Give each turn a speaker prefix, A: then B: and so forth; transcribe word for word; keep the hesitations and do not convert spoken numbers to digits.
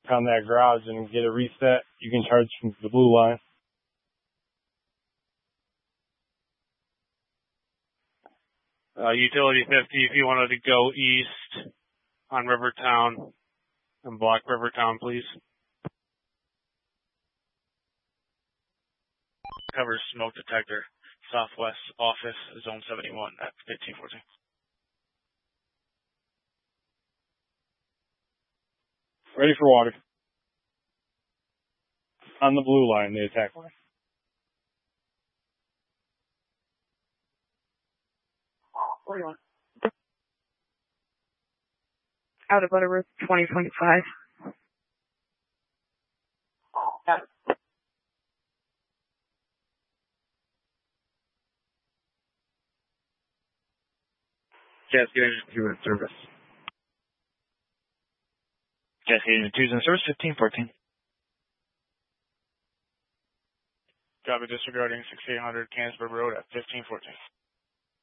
A: on that garage and get a reset, you can charge from the blue line.
B: Uh, utility fifty, if you wanted to go east on Rivertown and block Rivertown, please. Covers smoke detector, southwest office, zone seventy-one at fifteen fourteen.
A: Ready for water. On the blue line, the attack line.
C: What do you want? Out of Butterworth, twenty twenty-five. Yeah.
D: Cascade Engine two in service. Cascade Engine two is in service, fifteen fourteen.
B: Copy, disregarding sixty-eight hundred Canonsburg Road at fifteen fourteen.